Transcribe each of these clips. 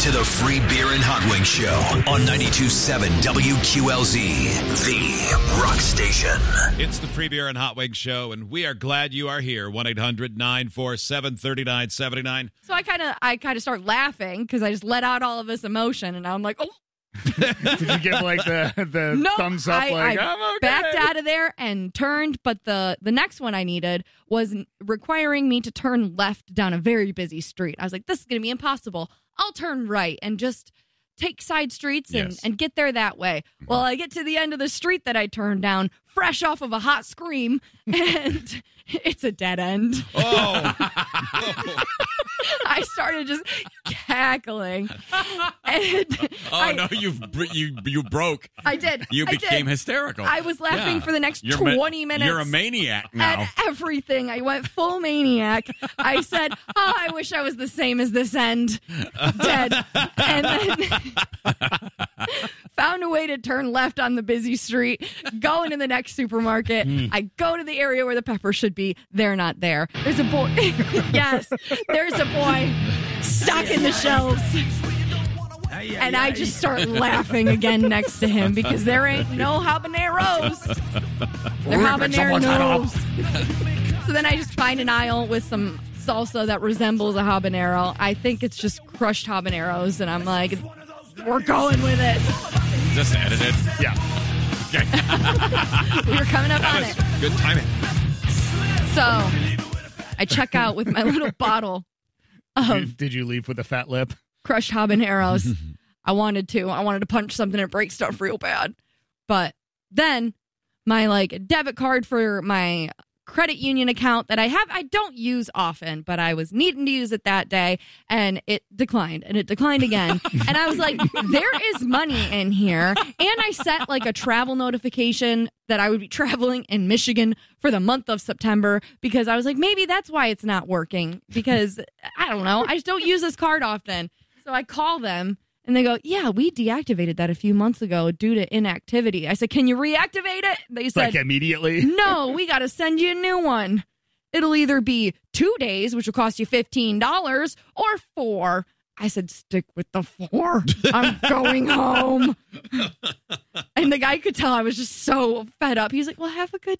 to the Free Beer and Hot Wings Show on 92.7 WQLZ, the rock station. It's the Free Beer and Hot Wings Show, and we are glad you are here. 1-800-947-3979. So I kind of start laughing because I just let out all of this emotion, and now I'm like, oh. Did you give like the No, thumbs up? I I'm okay. backed out of there and turned, but the next one I needed was requiring me to turn left down a very busy street. I was like, this is going to be impossible. I'll turn right and just take side streets and get there that way. Well, I get to the end of the street that I turned down, fresh off of a hot scream, and it's a dead end. Oh. I started just cackling. And you broke. I did. You I became did. hysterical. I was laughing for the next 20 minutes. You're a maniac now. At everything. I went full maniac. I said, I wish I was the same as this end. Dead. And then found a way to turn left on the busy street, go into the next supermarket. I go to the area where the peppers should be. They're not there. There's a boy. Yes. There's a boy stuck in the shelves. And I just start laughing again next to him because there ain't no habaneros. They're habaneros. So then I just find an aisle with some salsa that resembles a habanero. I think it's just crushed habaneros, and I'm like, we're going with it. Is this edited? Yeah. Okay. We were coming up on it. Good timing. So I check out with my little bottle of Did you leave with a fat lip? crushed habaneros. I wanted to punch something and break stuff real bad. But then my debit card for my credit union account that I don't use often, but I was needing to use it that day, and it declined, and it declined again. And I was like, there is money in here. And I set a travel notification that I would be traveling in Michigan for the month of September because I was like, maybe that's why it's not working, because I don't know. I just don't use this card often. So I call them. And they go, yeah, we deactivated that a few months ago due to inactivity. I said, can you reactivate it? They said, immediately? No, we got to send you a new one. It'll either be 2 days, which will cost you $15, or 4. I said, stick with the 4. I'm going home. And the guy could tell I was just so fed up. He's like, well, have a good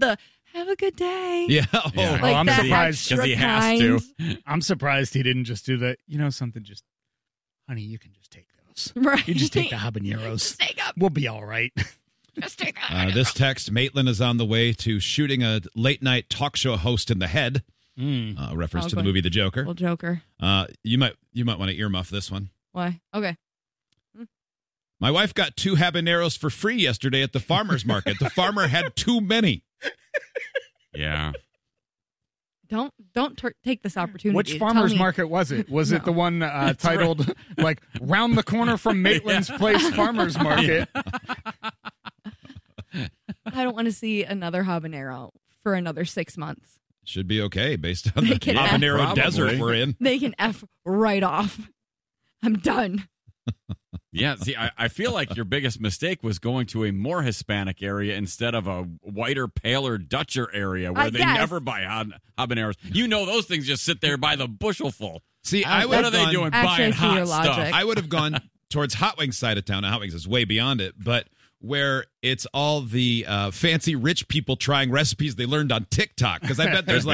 day. Yeah. I'm that surprised extra because he has to. I'm surprised he didn't just do the, something just, honey, you can just take those. Right. You just take the habaneros. Just take them. We'll be all right. Just take them. This text, Maitland is on the way to shooting a late-night talk show host in the head. Reference to the movie The Joker. Well, Joker. You might want to earmuff this one. Why? Okay. My wife got 2 habaneros for free yesterday at the farmer's market. The farmer had too many. Yeah. Don't take this opportunity. Which to farmer's tell me. market was it? Was it the one titled, Round the Corner from Maitland's Place Farmer's Market? I don't want to see another habanero for another 6 months. Should be okay based on They the can habanero F. desert Probably. we're in. They can F right off. I'm done. Yeah, see, I feel like your biggest mistake was going to a more Hispanic area instead of a whiter, paler, Dutcher area where they guess. never buy habaneros. Those things just sit there by the bushelful. See, What are they doing Actually, I buying see your hot stuff? logic. I would have gone towards Hot Wings side of town. Now, Hot Wings is way beyond it, but where it's all the fancy rich people trying recipes they learned on TikTok. Because I bet there's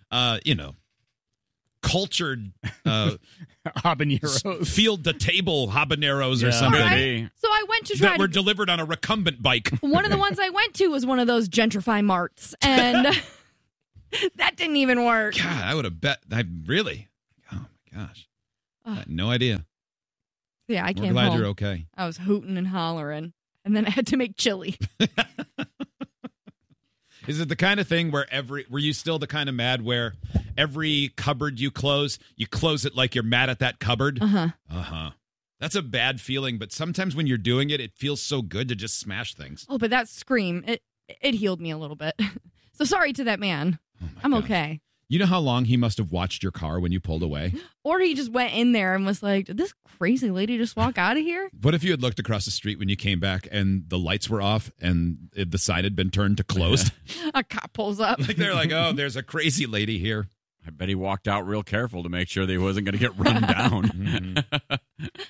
cultured Habaneros. field-to-table habaneros or Yeah. something All right. So I went to try that were to. delivered on a recumbent bike. One of the ones I went to was one of those Gentrify marts, and that didn't even work. God, I would have bet. Really? Oh, my gosh. I had no idea. Yeah, I We're came glad home. you're okay. I was hooting and hollering, and then I had to make chili. Is it the kind of thing where were you still the kind of mad where every cupboard you close it like you're mad at that cupboard? Uh-huh. That's a bad feeling, but sometimes when you're doing it, it feels so good to just smash things. Oh, but that scream, it healed me a little bit. So sorry to that man. I'm God. okay. You know how long he must have watched your car when you pulled away? Or he just went in there and was like, did this crazy lady just walk out of here? What if you had looked across the street when you came back and the lights were off and the sign had been turned to closed? A cop pulls up. Like they're like, oh, there's a crazy lady here. I bet he walked out real careful to make sure that he wasn't going to get run down.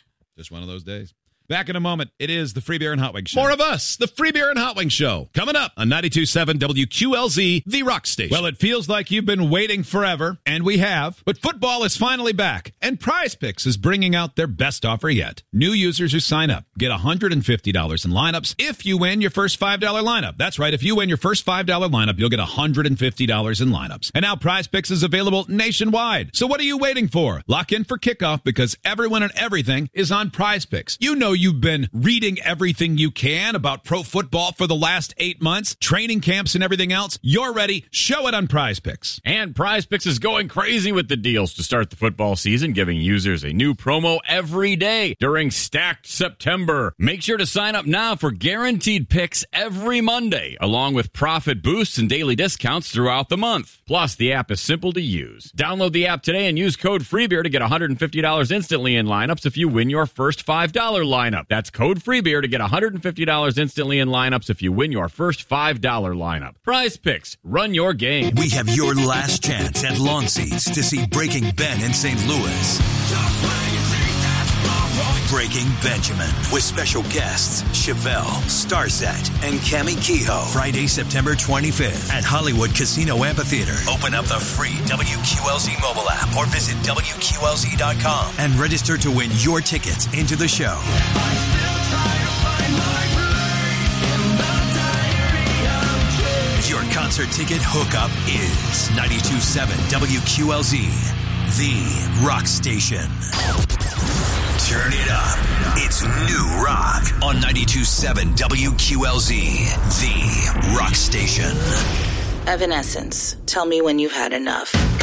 one of those days. Back in a moment, it is the Free Beer and Hot Wings Show. More of us, the Free Beer and Hot Wings Show, coming up on 92.7 WQLZ, the Rock Station. Well, it feels like you've been waiting forever, and we have, but football is finally back, and Prize Picks is bringing out their best offer yet. New users who sign up get $150 in lineups if you win your first $5 lineup. That's right, if you win your first $5 lineup, you'll get $150 in lineups. And now Prize Picks is available nationwide. So what are you waiting for? Lock in for kickoff because everyone and everything is on Prize Picks. You know you've been reading everything you can about pro football for the last 8 months, training camps and everything else. You're ready. Show it on Prize Picks. And Prize Picks is going crazy with the deals to start the football season, giving users a new promo every day during Stacked September. Make sure to sign up now for guaranteed picks every Monday, along with profit boosts and daily discounts throughout the month. Plus, the app is simple to use. Download the app today and use code FREEBEER to get $150 instantly in lineups if you win your first $5 lineup. That's code FREEBEER to get $150 instantly in lineups if you win your first $5 lineup. Prize Picks. Run your game. We have your last chance at lawn seats to see Breaking Ben in St. Louis. Breaking Benjamin with special guests Chevelle, Starset, and Cammie Kehoe. Friday, September 25th at Hollywood Casino Amphitheater. Open up the free WQLZ mobile app or visit WQLZ.com and register to win your tickets into the show. Your concert ticket hookup is 92.7 WQLZ, the Rock Station. Turn it up. It's New Rock on 92.7 WQLZ, the Rock Station. Evanescence. Tell me when you've had enough.